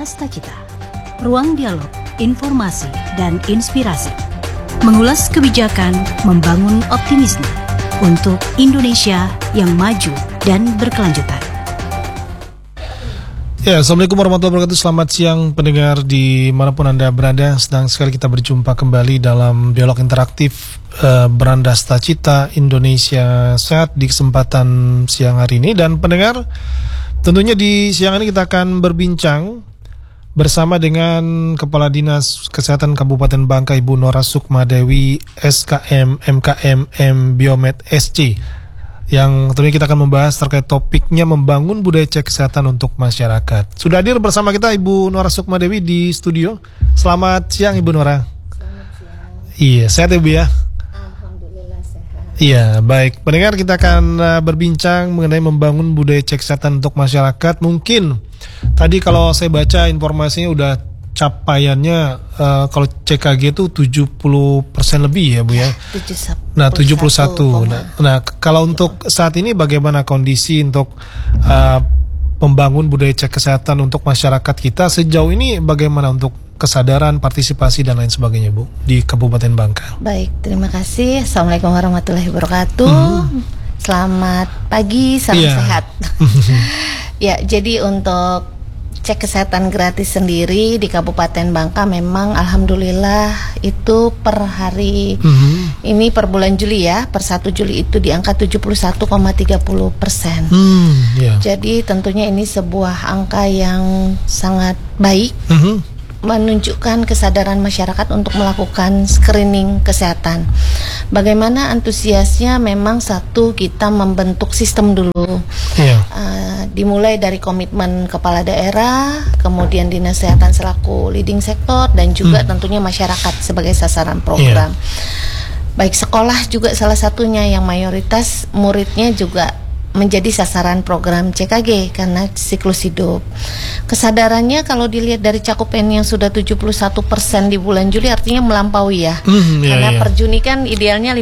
Asta Cita, ruang dialog, informasi, dan inspirasi. Mengulas kebijakan, membangun optimisme untuk Indonesia yang maju dan berkelanjutan. Ya, Assalamualaikum warahmatullahi wabarakatuh. Selamat siang pendengar dimanapun Anda berada. Senang sekali kita berjumpa kembali dalam dialog interaktif Beranda Asta Cita Indonesia Sehat di kesempatan siang hari ini. Dan pendengar, tentunya di siang ini kita akan berbincang bersama dengan Kepala Dinas Kesehatan Kabupaten Bangka, Ibu Nora Sukmadewi, SKM MKM M Biomed SC, yang tentunya kita akan membahas terkait topiknya membangun budaya cek kesehatan untuk masyarakat. Sudah hadir bersama kita Ibu Nora Sukmadewi di studio. Selamat siang Ibu Nora. Selamat siang. Iya, sehat Ibu ya? Alhamdulillah sehat. Iya, baik. Pendengar, kita akan berbincang mengenai membangun budaya cek kesehatan untuk masyarakat. Mungkin tadi kalau saya baca informasinya udah capaiannya kalau CKG itu 70% lebih ya Bu ya. 71. Nah, kalau untuk saat ini bagaimana kondisi untuk membangun budaya cek kesehatan untuk masyarakat kita sejauh ini, bagaimana untuk kesadaran, partisipasi dan lain sebagainya Bu di Kabupaten Bangka? Baik, terima kasih. Assalamualaikum warahmatullahi wabarakatuh. Selamat pagi, salam sehat. Ya, jadi untuk cek kesehatan gratis sendiri di Kabupaten Bangka memang alhamdulillah itu per hari ini per bulan Juli ya, per 1 Juli itu di angka 71,30%. Jadi tentunya ini sebuah angka yang sangat baik, menunjukkan kesadaran masyarakat untuk melakukan screening kesehatan. Bagaimana antusiasnya, memang satu, kita membentuk sistem dulu. Dimulai dari komitmen kepala daerah, kemudian dinas kesehatan selaku leading sektor, dan juga tentunya masyarakat sebagai sasaran program. Baik sekolah juga salah satunya yang mayoritas muridnya juga menjadi sasaran program CKG karena siklus hidup. Kesadarannya kalau dilihat dari cakupan yang sudah 71% di bulan Juli artinya melampaui ya. Karena per Juni kan idealnya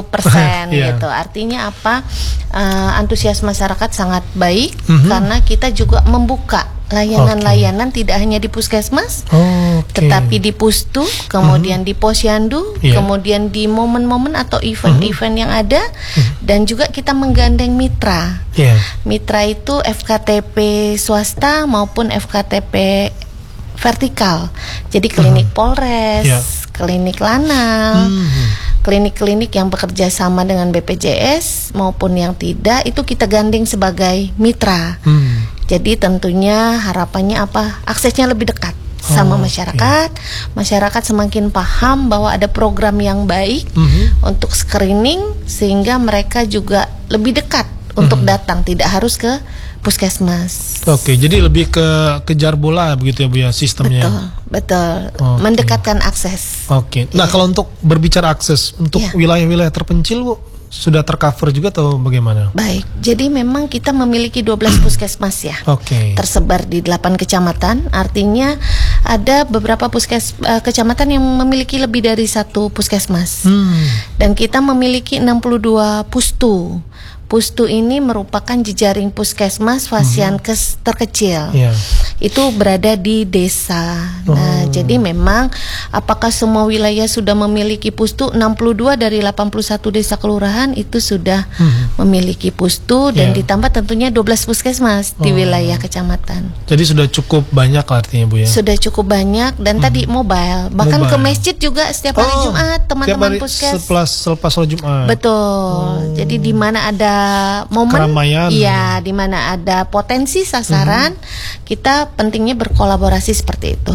50% gitu. Artinya apa? Antusias masyarakat sangat baik karena kita juga membuka layanan-layanan tidak hanya di puskesmas, tetapi di pustu, kemudian di posyandu, kemudian di momen-momen atau event-event yang ada, dan juga kita menggandeng mitra. Mitra itu FKTP swasta maupun FKTP vertikal. Jadi klinik Polres, klinik Lanal, klinik-klinik yang bekerja sama dengan BPJS maupun yang tidak, itu kita gandeng sebagai mitra. Jadi tentunya harapannya apa? Aksesnya lebih dekat sama masyarakat. Masyarakat semakin paham bahwa ada program yang baik untuk screening, sehingga mereka juga lebih dekat untuk datang, tidak harus ke puskesmas. Jadi lebih ke kejar bola begitu ya Bu ya sistemnya. Betul. Mendekatkan akses. Nah, kalau untuk berbicara akses untuk wilayah-wilayah terpencil Bu, sudah tercover juga atau bagaimana? Baik, jadi memang kita memiliki 12 puskesmas ya, tersebar di 8 kecamatan. Artinya ada beberapa kecamatan yang memiliki lebih dari 1 puskesmas. Dan kita memiliki 62 pustu. Pustu ini merupakan jejaring puskesmas Fasiankes terkecil. Itu berada di desa. Nah, jadi memang apakah semua wilayah sudah memiliki pustu? 62 dari 81 desa kelurahan itu sudah memiliki pustu, dan ditambah tentunya 12 puskesmas di wilayah kecamatan. Jadi sudah cukup banyak artinya Bu ya? Sudah cukup banyak, dan tadi mobile. Bahkan ke masjid juga setiap hari Jumat teman-teman puskes. Selepas sholat Jumat. Betul. Jadi di mana ada momen keramaian, di mana ada potensi sasaran, kita pentingnya berkolaborasi seperti itu.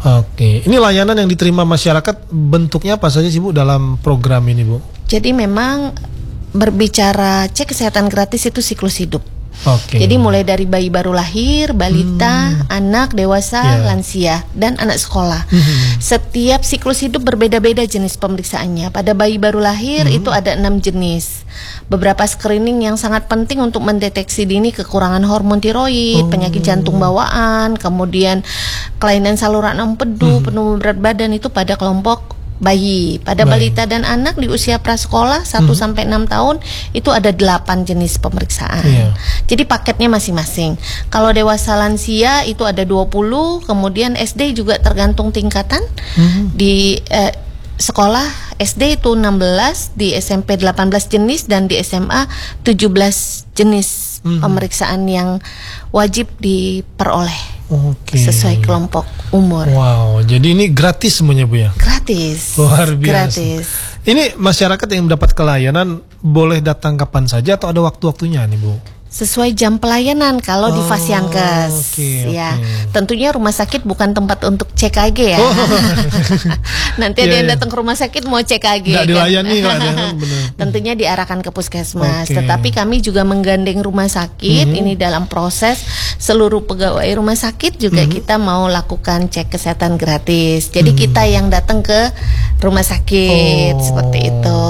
Ini layanan yang diterima masyarakat bentuknya apa saja sih Bu dalam program ini Bu? Jadi memang berbicara cek kesehatan gratis itu siklus hidup. Jadi mulai dari bayi baru lahir, balita, anak, dewasa, lansia, dan anak sekolah. Setiap siklus hidup berbeda-beda jenis pemeriksaannya. Pada bayi baru lahir itu ada 6 jenis. Beberapa screening yang sangat penting untuk mendeteksi dini kekurangan hormon tiroid, penyakit jantung bawaan, kemudian kelainan saluran empedu, penurunan berat badan itu pada kelompok bayi. Pada balita dan anak di usia prasekolah 1 sampai 6 tahun itu ada 8 jenis pemeriksaan. Jadi paketnya masing-masing. Kalau dewasa lansia itu ada 20, kemudian SD juga tergantung tingkatan. Di sekolah SD itu 16, di SMP 18 jenis, dan di SMA 17 jenis pemeriksaan yang wajib diperoleh. Sesuai kelompok umur. Wow, jadi ini gratis semuanya Bu ya? Gratis. Luar biasa. Gratis. Ini masyarakat yang mendapat kelayanan boleh datang kapan saja atau ada waktu-waktunya nih Bu? Sesuai jam pelayanan kalau di Fasiankes. Ya, tentunya rumah sakit bukan tempat untuk CKG ya. Nanti ada yang datang ke rumah sakit mau CKG. Nggak dilayani kan? Tentunya diarahkan ke puskesmas. Tetapi kami juga menggandeng rumah sakit. Ini dalam proses seluruh pegawai rumah sakit juga kita mau lakukan cek kesehatan gratis. Jadi kita yang datang ke rumah sakit seperti itu.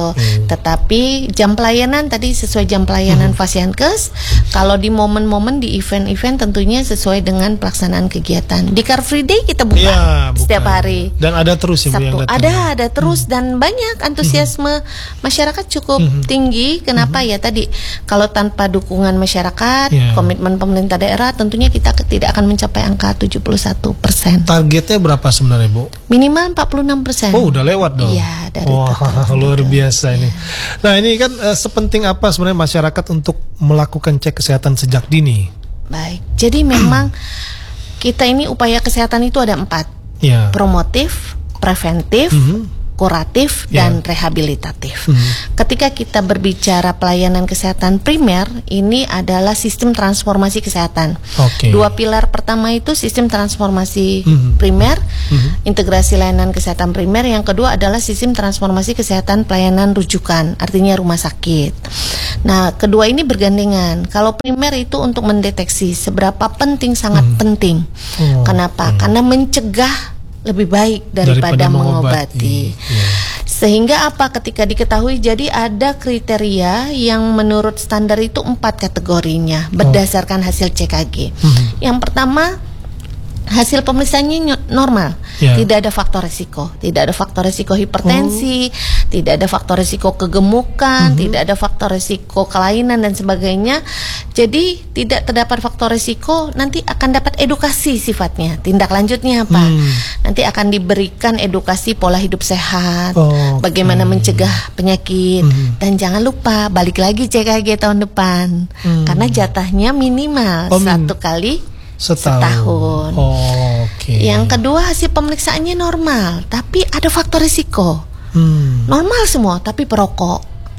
Tetapi jam pelayanan tadi sesuai jam pelayanan Fasiankes. Kalau di momen-momen di event-event tentunya sesuai dengan pelaksanaan kegiatan. Di Car Free Day kita buka setiap hari. Dan ada terus ya Bu yang datang? Ada terus dan banyak antusiasme masyarakat cukup tinggi. Kenapa ya tadi kalau tanpa dukungan masyarakat, komitmen pemerintah daerah, tentunya kita tidak akan mencapai angka 71%. Targetnya berapa sebenarnya Bu? Minimal 46%. Oh, udah lewat dong. Iya, dari luar biasa ini. Nah, ini kan sepenting apa sebenarnya masyarakat untuk melakukan cek kesehatan sejak dini? Baik, jadi memang kita ini upaya kesehatan itu ada 4. Promotif, preventif, kuratif, dan rehabilitatif. Ketika kita berbicara pelayanan kesehatan primer, ini adalah sistem transformasi kesehatan. 2 pilar pertama itu sistem transformasi primer, integrasi layanan kesehatan primer. Yang kedua adalah sistem transformasi kesehatan pelayanan rujukan, artinya rumah sakit. Nah, kedua ini bergandengan. Kalau primer itu untuk mendeteksi seberapa penting, sangat penting. Kenapa? Karena mencegah lebih baik daripada mengobati. Sehingga apa ketika diketahui, jadi ada kriteria yang menurut standar itu 4 kategorinya berdasarkan hasil CKG. Yang pertama, hasil pemeriksaannya normal, tidak ada faktor risiko, tidak ada faktor risiko hipertensi, tidak ada faktor risiko kegemukan, tidak ada faktor risiko kelainan dan sebagainya. Jadi tidak terdapat faktor risiko, nanti akan dapat edukasi sifatnya. Tindak lanjutnya apa? Nanti akan diberikan edukasi pola hidup sehat, bagaimana mencegah penyakit, dan jangan lupa balik lagi CKG tahun depan, karena jatahnya minimal 1 kali setahun. Yang kedua, hasil pemeriksaannya normal, tapi ada faktor risiko. Normal semua, tapi perokok.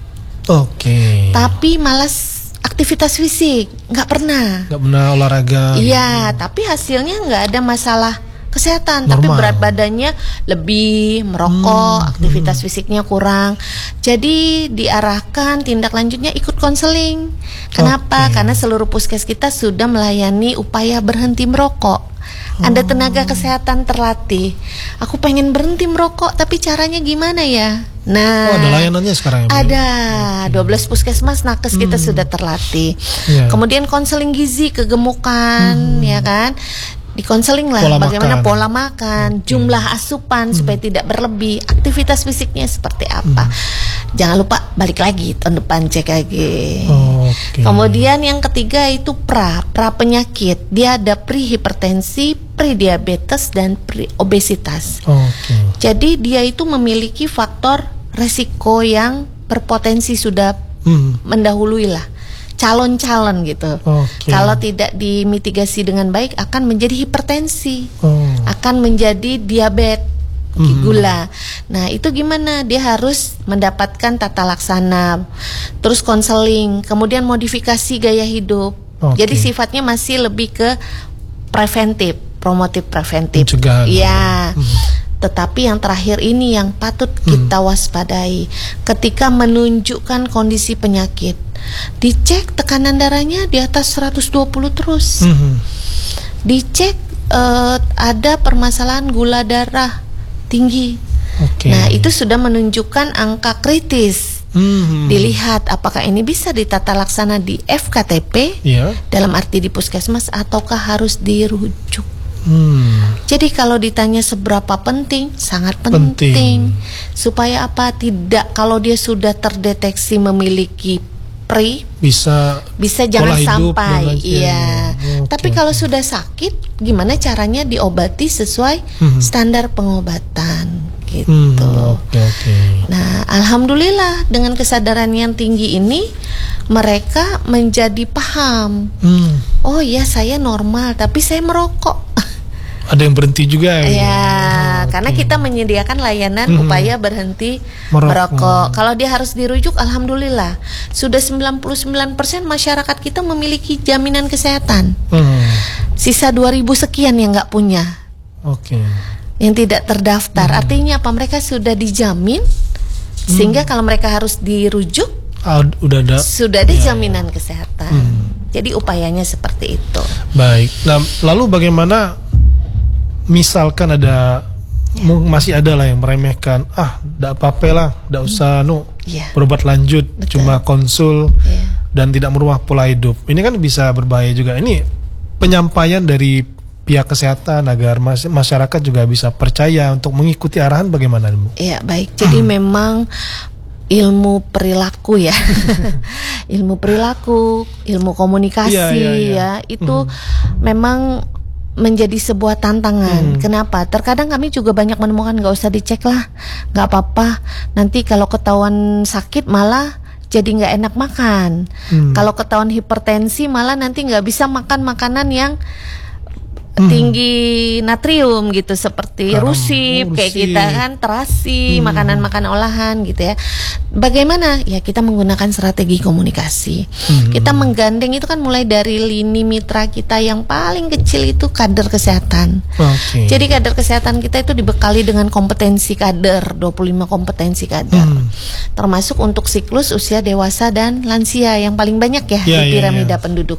Tapi malas aktivitas fisik, nggak pernah olahraga. Iya, tapi hasilnya nggak ada masalah kesehatan, tapi berat badannya lebih, merokok, aktivitas fisiknya kurang. Jadi diarahkan tindak lanjutnya ikut konseling. Kenapa? Karena seluruh puskes kita sudah melayani upaya berhenti merokok. Ada tenaga kesehatan terlatih. Aku pengen berhenti merokok, tapi caranya gimana ya? Nah, ada layanannya sekarang ya? Ada 12 puskesmas nakes kita sudah terlatih. Kemudian konseling gizi, kegemukan, ya kan? Dikonseling lah bagaimana pola makan, jumlah asupan supaya tidak berlebih, aktivitas fisiknya seperti apa. Jangan lupa balik lagi tahun depan CKG. Kemudian yang ketiga itu pra penyakit. Dia ada pre-hipertensi, pre-diabetes, dan pre-obesitas. Jadi dia itu memiliki faktor resiko yang berpotensi sudah mendahului lah, calon-calon gitu. Kalau tidak dimitigasi dengan baik akan menjadi hipertensi, akan menjadi diabetes, gula. Nah, itu gimana? Dia harus mendapatkan tata laksana, terus konseling, kemudian modifikasi gaya hidup. Jadi sifatnya masih lebih ke preventif, promotif preventif. Iya. Tetapi yang terakhir ini yang patut kita waspadai. Ketika menunjukkan kondisi penyakit, dicek tekanan darahnya di atas 120 terus. Dicek ada permasalahan gula darah tinggi. Nah, itu sudah menunjukkan angka kritis. Dilihat apakah ini bisa ditata laksana di FKTP, dalam arti di puskesmas, ataukah harus dirujuk. Jadi kalau ditanya seberapa penting, sangat penting. Supaya apa? Tidak, kalau dia sudah terdeteksi memiliki bisa jangan sampai. Iya. Tapi kalau sudah sakit, gimana caranya diobati sesuai standar pengobatan gitu. Nah, alhamdulillah dengan kesadaran yang tinggi ini mereka menjadi paham. Oh ya, saya normal tapi saya merokok. Ada yang berhenti juga ya, karena kita menyediakan layanan upaya berhenti merokok. Kalau dia harus dirujuk, alhamdulillah sudah 99% masyarakat kita memiliki jaminan kesehatan. Sisa 2000 sekian yang nggak punya, yang tidak terdaftar. Artinya apa? Mereka sudah dijamin, sehingga kalau mereka harus dirujuk, sudah ada jaminan kesehatan. Jadi upayanya seperti itu. Baik. Nah, lalu bagaimana? Misalkan ada masih ada lah yang meremehkan, tidak apa-apa lah, tidak usah berobat lanjut, cuma konsul dan tidak merubah pola hidup. Ini kan bisa berbahaya juga. Ini penyampaian dari pihak kesehatan agar masyarakat juga bisa percaya untuk mengikuti arahan bagaimana, Bu? Iya, baik. Jadi memang ilmu perilaku ya, ilmu perilaku, ilmu komunikasi itu memang menjadi sebuah tantangan. Kenapa? Terkadang kami juga banyak menemukan nggak usah dicek lah, nggak apa-apa. Nanti kalau ketahuan sakit malah jadi nggak enak makan. Kalau ketahuan hipertensi malah nanti nggak bisa makan makanan yang tinggi natrium gitu, seperti rusip kayak kita kan, terasi, makanan-makanan olahan gitu ya. Bagaimana? Ya kita menggunakan strategi komunikasi. Kita menggandeng itu kan mulai dari lini mitra kita yang paling kecil itu kader kesehatan. Jadi kader kesehatan kita itu dibekali dengan kompetensi kader, 25 kompetensi kader. Termasuk untuk siklus usia dewasa dan lansia yang paling banyak ya di piramida penduduk.